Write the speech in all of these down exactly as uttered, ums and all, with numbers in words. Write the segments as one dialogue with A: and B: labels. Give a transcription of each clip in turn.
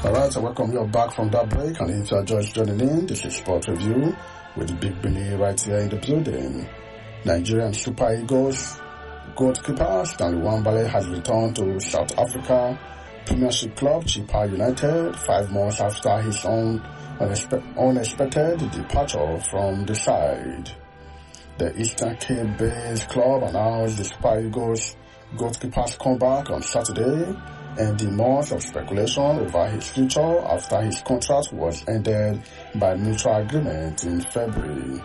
A: Alright, so welcome you back from that break, and if you are just joining in, this is Sport Review with Big Billy right here in the building. Nigerian Super Eagles goalkeeper Stanley Nwabali has returned to South Africa Premiership club Chippa United five months after his own unexpe- unexpected departure from the side. The Eastern Cape-based club announced the Super Eagles goalkeeper's comeback on Saturday, ending months of speculation over his future after his contract was ended by mutual agreement in February.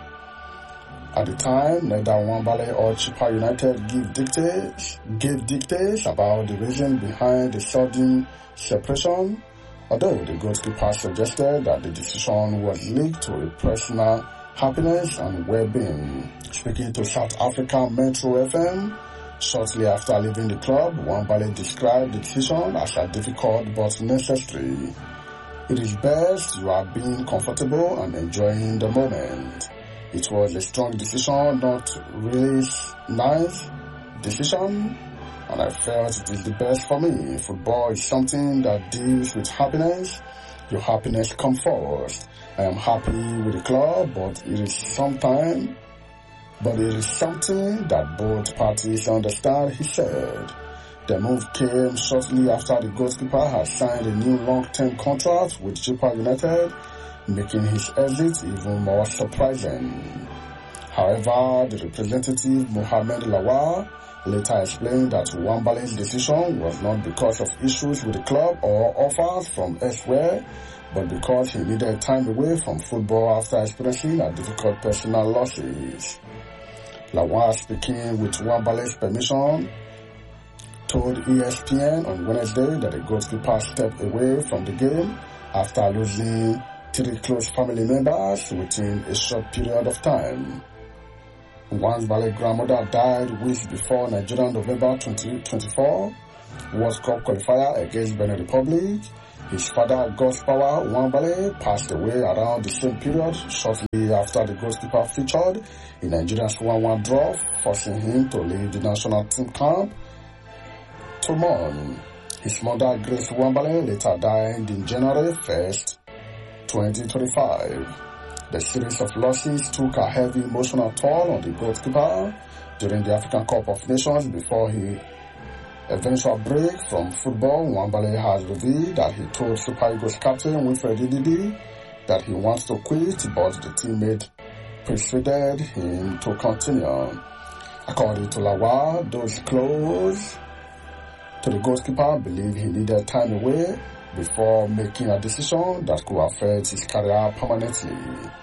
A: At the time, neither Nwabali or Chippa United gave dictates, gave dictates about the reason behind the sudden separation, although the goalkeeper suggested that the decision was linked to a personal happiness and well-being. Speaking to South Africa Metro F M, shortly after leaving the club, Nwabali described the decision as a difficult but necessary. It is best you are being comfortable and enjoying the moment. It was a strong decision, not really nice decision, and I felt it is the best for me. Football is something that deals with happiness. Your happiness comes first. I am happy with the club, but it is sometime, but it is something that both parties understand, he said. The move came shortly after the goalkeeper had signed a new long-term contract with Chippa United, making his exit even more surprising. However, the representative Mohamed Lawal later explained that Nwabali's decision was not because of issues with the club or offers from elsewhere, but because he needed time away from football after experiencing a difficult personal losses. Lawal, speaking with Nwabali's permission, told E S P N on Wednesday that the goalkeeper stepped away from the game after losing three close family members within a short period of time. Nwabali's grandmother died weeks before Nigeria November twenty twenty-four World Cup qualifier against Benin Republic. His father, Godspower Nwabali, passed away around the same period, shortly after the goalkeeper featured in Nigeria's one one draw, forcing him to leave the national team camp to mourn. His mother, Grace Nwabali, later died on January first, twenty twenty-five. The series of losses took a heavy emotional toll on the goalkeeper during the African Cup of Nations before his eventual break from football. Nwabali has revealed that he told Super Eagles captain Wilfred Ndidi that he wants to quit, but the teammate persuaded him to continue. According to Lawal, those close to the goalkeeper believe he needed time away before making a decision that could affect his career permanently.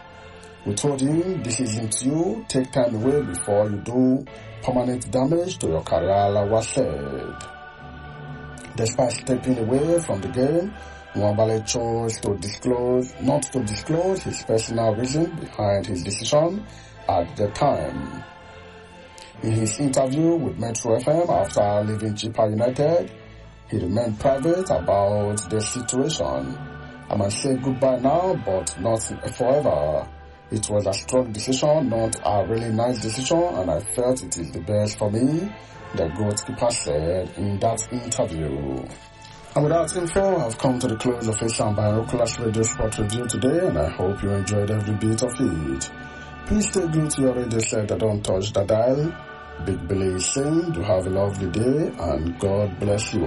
A: We told him, this isn't you, take time away before you do permanent damage to your career, Lawal said. Despite stepping away from the game, Nwabali chose to disclose, not to disclose his personal reason behind his decision at the time. In his interview with Metro F M after leaving Chippa United, he remained private about the situation. I might say goodbye now, but not forever. It was a strong decision, not a really nice decision, and I felt it is the best for me, the goalkeeper said in that interview. And with that info, I've come to the close of Asian Binoculars Radio Sport Review today, and I hope you enjoyed every bit of it. Please stay glued to your radio set and don't touch the dial. Big Billy is saying, do have a lovely day, and God bless you